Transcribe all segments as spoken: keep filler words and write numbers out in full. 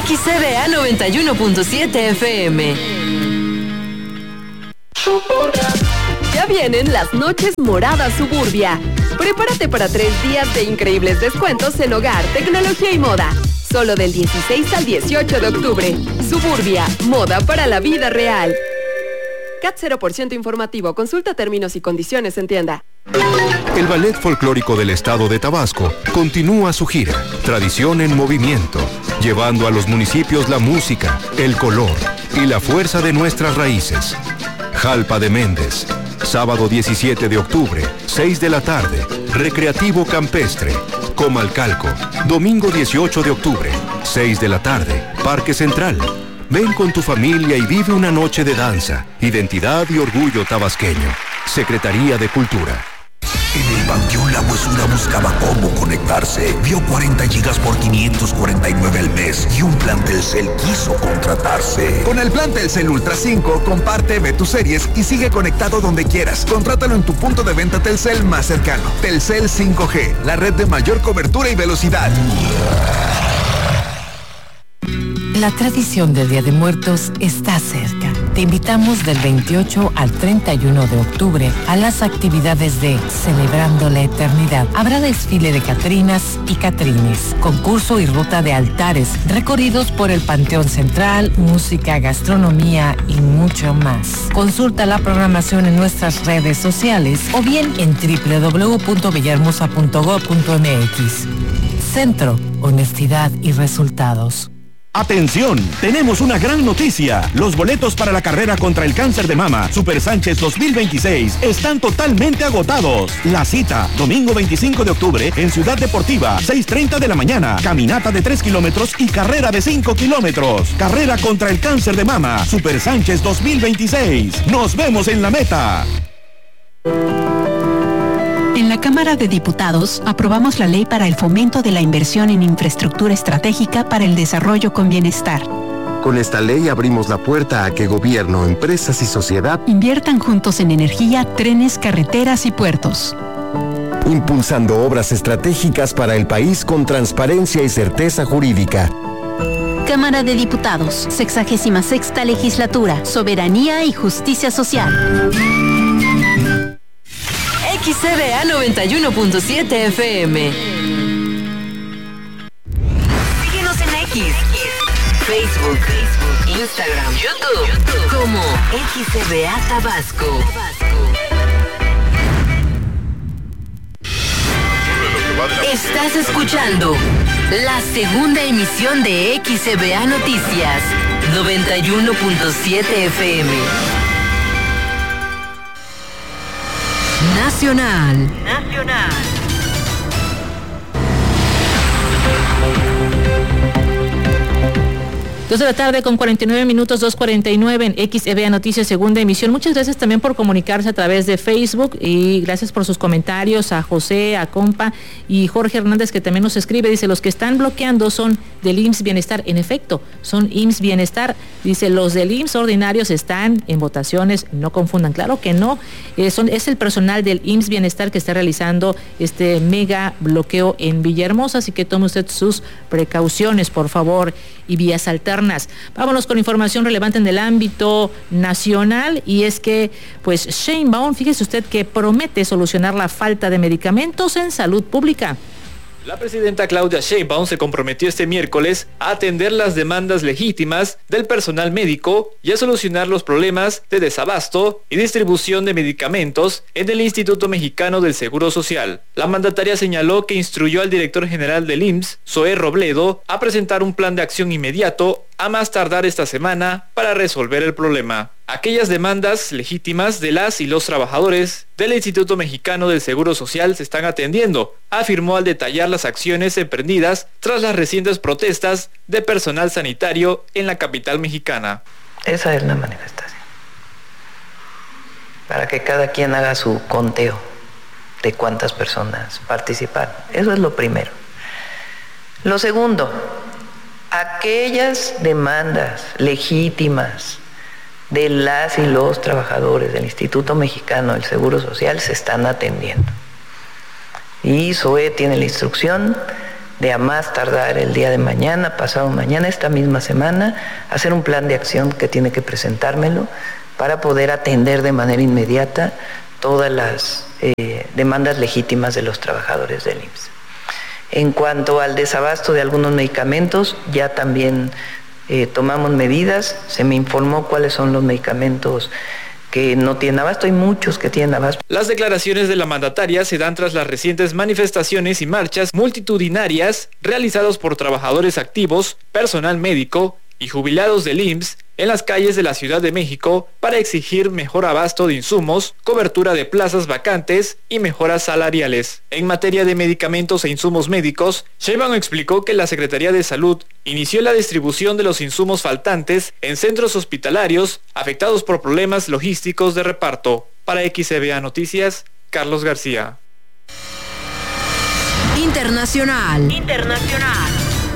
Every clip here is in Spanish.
X C B A noventa y uno punto siete F M. Ya vienen las noches moradas Suburbia. Prepárate para tres días de increíbles descuentos en hogar, tecnología y moda. Solo del dieciséis al dieciocho de octubre. Suburbia, moda para la vida real. C A T cero por ciento informativo. Consulta términos y condiciones en tienda. El Ballet Folclórico del Estado de Tabasco continúa su gira, Tradición en Movimiento, llevando a los municipios la música, el color y la fuerza de nuestras raíces. Jalpa de Méndez, sábado diecisiete de octubre, seis de la tarde, Recreativo Campestre. Comalcalco, domingo dieciocho de octubre, seis de la tarde, Parque Central. Ven con tu familia y vive una noche de danza, identidad y orgullo tabasqueño. Secretaría de Cultura. En el Panteón La Huesura buscaba cómo conectarse. Vio cuarenta gigas por quinientos cuarenta y nueve al mes y un plan Telcel quiso contratarse. Con el plan Telcel Ultra cinco, comparte, ve tus series y sigue conectado donde quieras. Contrátalo en tu punto de venta Telcel más cercano. Telcel cinco G, la red de mayor cobertura y velocidad. La tradición del Día de Muertos está cerca. Te invitamos del veintiocho al treinta y uno de octubre a las actividades de Celebrando la Eternidad. Habrá desfile de catrinas y catrines, concurso y ruta de altares, recorridos por el Panteón Central, música, gastronomía y mucho más. Consulta la programación en nuestras redes sociales o bien en doble u doble u doble u punto villahermosa punto gob punto eme equis. Centro, honestidad y resultados. ¡Atención! Tenemos una gran noticia. Los boletos para la carrera contra el cáncer de mama Super Sánchez dos mil veintiséis están totalmente agotados. La cita, domingo veinticinco de octubre en Ciudad Deportiva, seis treinta de la mañana. Caminata de tres kilómetros y carrera de cinco kilómetros. Carrera contra el cáncer de mama Super Sánchez dos mil veintiséis. ¡Nos vemos en la meta! En la Cámara de Diputados aprobamos la ley para el fomento de la inversión en infraestructura estratégica para el desarrollo con bienestar. Con esta ley abrimos la puerta a que gobierno, empresas y sociedad inviertan juntos en energía, trenes, carreteras y puertos. Impulsando obras estratégicas para el país con transparencia y certeza jurídica. Cámara de Diputados, sexagésima sexta legislatura, soberanía y justicia social. X C B A noventa y uno punto siete F M. Síguenos en X, Facebook, Instagram, YouTube, como X C B A Tabasco. Estás escuchando la segunda emisión de X C B A Noticias noventa y uno punto siete F M. Nacional. Nacional. Dos de la tarde con cuarenta y nueve minutos, dos cuarenta y nueve en X C B A Noticias, segunda emisión. Muchas gracias también por comunicarse a través de Facebook y gracias por sus comentarios a José, a Compa y Jorge Hernández, que también nos escribe. Dice, los que están bloqueando son del I M S S Bienestar. En efecto, son I M S S Bienestar. Dice, los del I M S S ordinarios están en votaciones, no confundan. Claro que no, eh, son, es el personal del I M S S Bienestar que está realizando este mega bloqueo en Villahermosa, así que tome usted sus precauciones, por favor, y vías alternas. Vámonos con información relevante en el ámbito nacional, y es que, pues, Sheinbaum, fíjese usted que promete solucionar la falta de medicamentos en salud pública. La presidenta Claudia Sheinbaum se comprometió este miércoles a atender las demandas legítimas del personal médico y a solucionar los problemas de desabasto y distribución de medicamentos en el Instituto Mexicano del Seguro Social. La mandataria señaló que instruyó al director general del I M S S, Zoé Robledo, a presentar un plan de acción inmediato a más tardar esta semana para resolver el problema. Aquellas demandas legítimas de las y los trabajadores del Instituto Mexicano del Seguro Social se están atendiendo, afirmó al detallar las acciones emprendidas tras las recientes protestas de personal sanitario en la capital mexicana. Esa es la manifestación, para que cada quien haga su conteo de cuántas personas participaron. Eso es lo primero. Lo segundo, aquellas demandas legítimas de las y los trabajadores del Instituto Mexicano del Seguro Social se están atendiendo. Y Zoé tiene la instrucción de a más tardar el día de mañana, pasado mañana, esta misma semana, hacer un plan de acción que tiene que presentármelo para poder atender de manera inmediata todas las eh, demandas legítimas de los trabajadores del I M S S. En cuanto al desabasto de algunos medicamentos, ya también eh, tomamos medidas, se me informó cuáles son los medicamentos que no tienen abasto, hay muchos que tienen abasto. Las declaraciones de la mandataria se dan tras las recientes manifestaciones y marchas multitudinarias realizadas por trabajadores activos, personal médico y jubilados del I M S S en las calles de la Ciudad de México para exigir mejor abasto de insumos, cobertura de plazas vacantes y mejoras salariales. En materia de medicamentos e insumos médicos, Sheinbaum explicó que la Secretaría de Salud inició la distribución de los insumos faltantes en centros hospitalarios afectados por problemas logísticos de reparto. Para X E B A Noticias, Carlos García. Internacional. Internacional.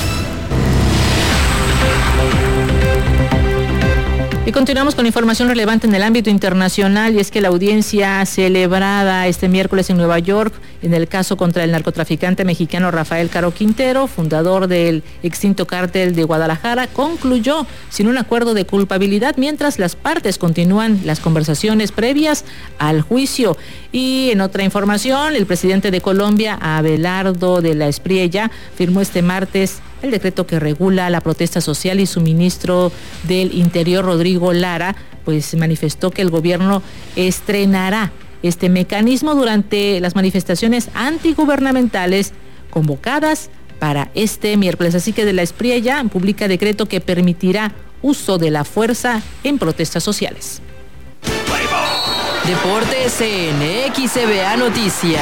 Y continuamos con información relevante en el ámbito internacional, y es que la audiencia celebrada este miércoles en Nueva York en el caso contra el narcotraficante mexicano Rafael Caro Quintero, fundador del extinto cártel de Guadalajara, concluyó sin un acuerdo de culpabilidad mientras las partes continúan las conversaciones previas al juicio. Y en otra información, el presidente de Colombia, Abelardo de la Espriella, firmó este martes el decreto que regula la protesta social, y su ministro del Interior, Rodrigo Lara, pues manifestó que el gobierno estrenará este mecanismo durante las manifestaciones antigubernamentales convocadas para este miércoles. Así que de la Espriella publica decreto que permitirá uso de la fuerza en protestas sociales. Deportes en X E B A Noticias.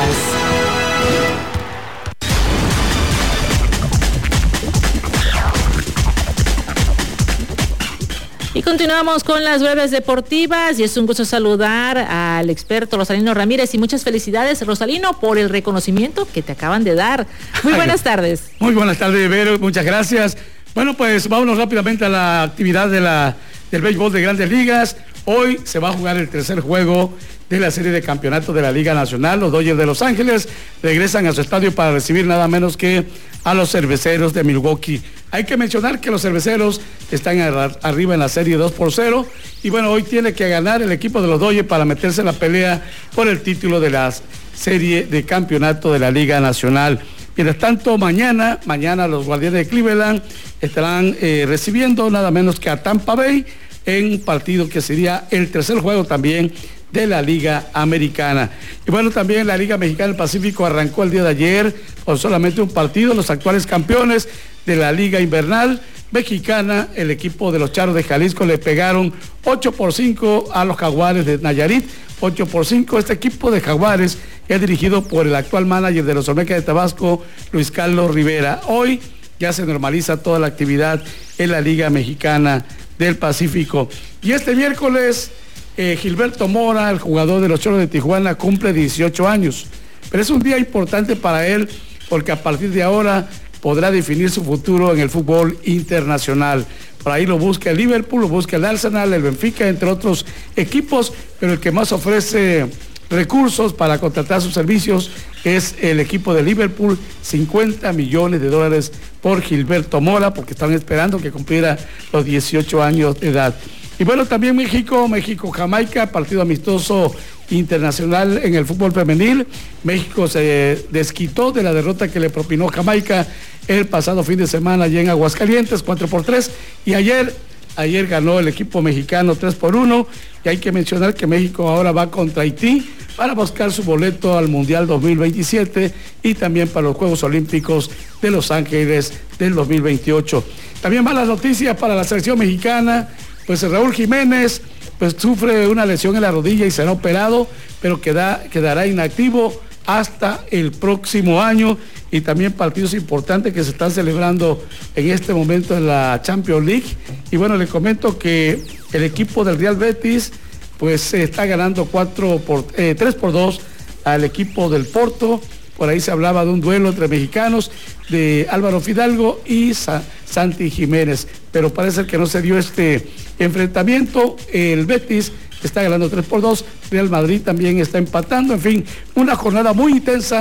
Y continuamos con las breves deportivas, y es un gusto saludar al experto Rosalino Ramírez, y muchas felicidades, Rosalino, por el reconocimiento que te acaban de dar. Muy buenas tardes. Muy buenas tardes, Vero, muchas gracias. Bueno, pues vámonos rápidamente a la actividad de la, del béisbol de Grandes Ligas. Hoy se va a jugar el tercer juego de la serie de campeonato de la Liga Nacional. Los Dodgers de Los Ángeles regresan a su estadio para recibir nada menos que a los Cerveceros de Milwaukee. Hay que mencionar que los Cerveceros están arriba en la serie dos por cero, y bueno, hoy tiene que ganar el equipo de los Dodgers para meterse en la pelea por el título de la serie de campeonato de la Liga Nacional. Mientras tanto, mañana, mañana los Guardianes de Cleveland estarán eh, recibiendo nada menos que a Tampa Bay en un partido que sería el tercer juego también de la Liga Americana. Y bueno, también la Liga Mexicana del Pacífico arrancó el día de ayer con solamente un partido. Los actuales campeones de la Liga Invernal Mexicana, el equipo de los Charros de Jalisco, le pegaron ocho por cinco a los Jaguares de Nayarit, ocho por cinco. Este equipo de Jaguares es dirigido por el actual manager de los Olmecas de Tabasco, Luis Carlos Rivera. Hoy ya se normaliza toda la actividad en la Liga Mexicana del Pacífico. Y este miércoles, eh, Gilberto Mora, el jugador de los Cholos de Tijuana, cumple dieciocho años. Pero es un día importante para él, porque a partir de ahora podrá definir su futuro en el fútbol internacional. Por ahí lo busca el Liverpool, lo busca el Arsenal, el Benfica, entre otros equipos, pero el que más ofrece recursos para contratar sus servicios es el equipo de Liverpool, cincuenta millones de dólares por Gilberto Mora, porque están esperando que cumpliera los dieciocho años de edad. Y bueno, también México, México-Jamaica, partido amistoso internacional en el fútbol femenil. México se desquitó de la derrota que le propinó Jamaica el pasado fin de semana allá en Aguascalientes, cuatro por tres, y ayer, ayer ganó el equipo mexicano tres por uno, y hay que mencionar que México ahora va contra Haití para buscar su boleto al Mundial dos mil veintisiete y también para los Juegos Olímpicos de Los Ángeles del dos mil veintiocho. También malas noticias para la selección mexicana, pues Raúl Jiménez pues sufre una lesión en la rodilla y será operado, pero queda, quedará inactivo hasta el próximo año. Y también partidos importantes que se están celebrando en este momento en la Champions League. Y bueno, le comento que el equipo del Real Betis pues está ganando cuatro por, eh, tres por dos al equipo del Porto. Por ahí se hablaba de un duelo entre mexicanos, de Álvaro Fidalgo y Sa Santi Jiménez, pero parece que no se dio este enfrentamiento. El Betis está ganando tres por dos, Real Madrid también está empatando. En fin, una jornada muy intensa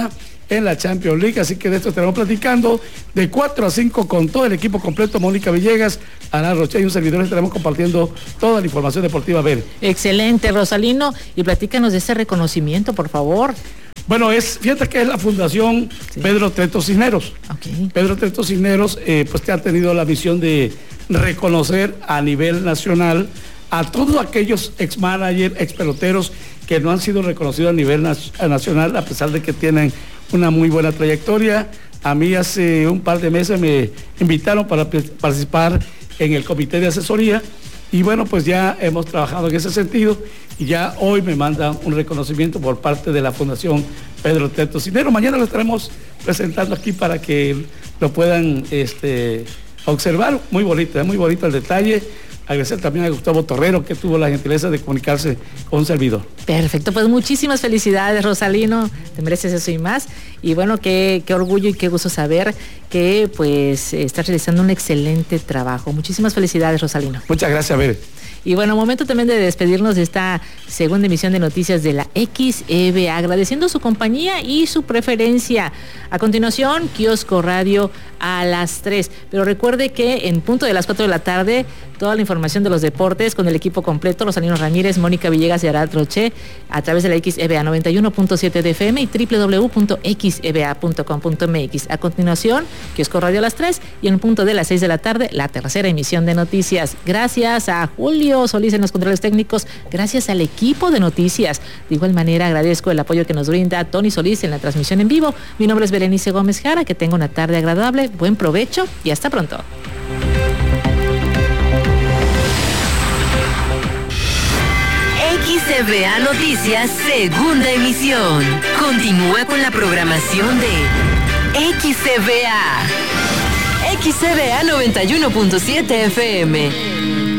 en la Champions League, así que de esto estaremos platicando de cuatro a cinco con todo el equipo completo. Mónica Villegas, Ana Rocha y un servidor estaremos compartiendo toda la información deportiva. A ver. Excelente, Rosalino, y platícanos de ese reconocimiento, por favor. Bueno, es, fíjate que es la Fundación sí. Pedro Treto Cisneros. Okay. Pedro Treto Cisneros, eh, pues que ha tenido la misión de reconocer a nivel nacional a todos aquellos ex-managers, ex-peloteros que no han sido reconocidos a nivel nacional, a pesar de que tienen una muy buena trayectoria. A mí hace un par de meses me invitaron para participar en el comité de asesoría y bueno, pues ya hemos trabajado en ese sentido y ya hoy me mandan un reconocimiento por parte de la Fundación Pedro Treto Cisneros. Mañana lo estaremos presentando aquí para que lo puedan este, observar. Muy bonito, muy bonito el detalle. Agradecer también a Gustavo Torrero, que tuvo la gentileza de comunicarse con un servidor. Perfecto, pues muchísimas felicidades, Rosalino, te mereces eso y más. Y bueno, qué, qué orgullo y qué gusto saber que pues estás realizando un excelente trabajo. Muchísimas felicidades, Rosalino. Muchas gracias, Bere. Y bueno, momento también de despedirnos de esta segunda emisión de noticias de la X E B A, agradeciendo su compañía y su preferencia. A continuación, Kiosco Radio a las tres. Pero recuerde que en punto de las cuatro de la tarde, toda la información de los deportes con el equipo completo, Rosalino Ramírez, Mónica Villegas y Arad Roche, a través de la X E B A noventa y uno punto siete de F M y doble u doble u doble u punto x e b a punto com punto m x. A continuación, Kiosco Radio a las tres y en punto de las seis de la tarde, la tercera emisión de noticias. Gracias a Julio Solís en los controles técnicos, gracias al equipo de noticias. De igual manera agradezco el apoyo que nos brinda Tony Solís en la transmisión en vivo. Mi nombre es Berenice Gómez Jara, que tenga una tarde agradable, buen provecho y hasta pronto. X E B A Noticias, segunda emisión. Continúa con la programación de X E B A. X E B A noventa y uno punto siete F M.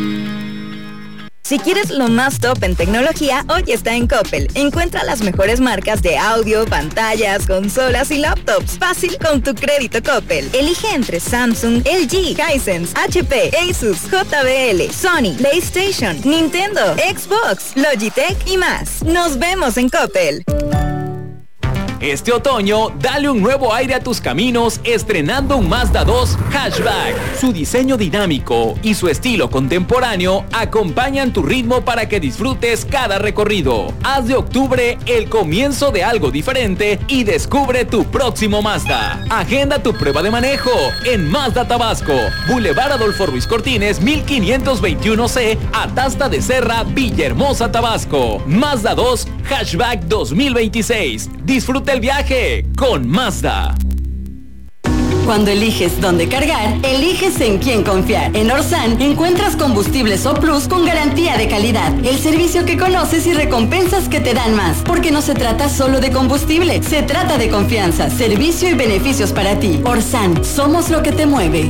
Si quieres lo más top en tecnología, hoy está en Coppel. Encuentra las mejores marcas de audio, pantallas, consolas y laptops. Fácil con tu crédito Coppel. Elige entre Samsung, L G, Hisense, H P, Asus, J B L, Sony, PlayStation, Nintendo, Xbox, Logitech y más. Nos vemos en Coppel. Este otoño, dale un nuevo aire a tus caminos estrenando un Mazda dos Hatchback. Su diseño dinámico y su estilo contemporáneo acompañan tu ritmo para que disfrutes cada recorrido. Haz de octubre el comienzo de algo diferente y descubre tu próximo Mazda. Agenda tu prueba de manejo en Mazda Tabasco, Boulevard Adolfo Ruiz Cortines, mil quinientos veintiuno C, Atasta de Serra, Villahermosa, Tabasco. Mazda dos Hatchback dos mil veintiséis. Disfruta el viaje con Mazda. Cuando eliges dónde cargar, eliges en quién confiar. En Orsan encuentras combustibles O Plus con garantía de calidad. El servicio que conoces y recompensas que te dan más. Porque no se trata solo de combustible, se trata de confianza, servicio y beneficios para ti. Orsan, somos lo que te mueve.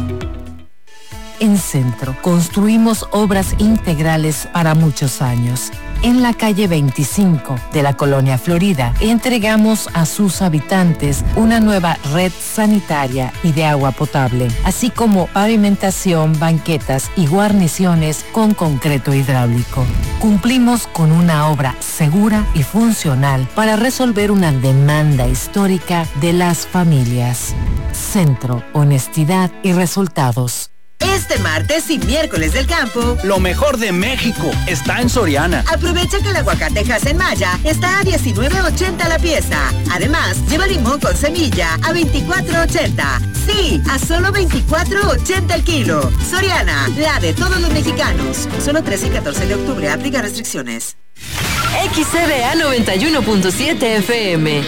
En Centro, construimos obras integrales para muchos años. En la calle veinticinco de la Colonia Florida, entregamos a sus habitantes una nueva red sanitaria y de agua potable, así como pavimentación, banquetas y guarniciones con concreto hidráulico. Cumplimos con una obra segura y funcional para resolver una demanda histórica de las familias. Centro, honestidad y resultados. Este martes y miércoles del campo, lo mejor de México está en Soriana. Aprovecha que el aguacate en Maya está a diecinueve ochenta la pieza. Además, lleva limón con semilla a veinticuatro ochenta. Sí, a solo veinticuatro ochenta el kilo. Soriana, la de todos los mexicanos. Solo trece y catorce de octubre, aplica restricciones. X E B A noventa y uno punto siete F M.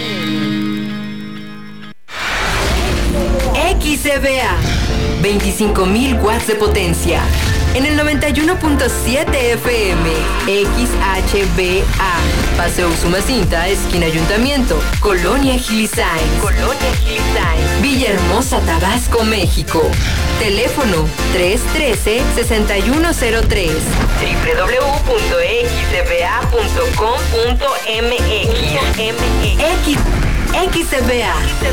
X E B A, veinticinco mil watts de potencia. En el noventa y uno punto siete F M, X H B A, Paseo Usumacinta, esquina Ayuntamiento, Colonia Hilisain, Colonia Hilisain, Villahermosa, Tabasco, México. Teléfono tres uno tres, seis uno cero tres, doble u doble u doble u punto x e b a punto com punto m x. X, X E B A.